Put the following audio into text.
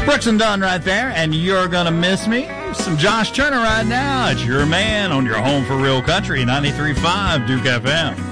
Brooks and Dunn right there, and You're Gonna Miss Me. Some Josh Turner right now. It's your man on your home for real country, 93.5 Duke FM.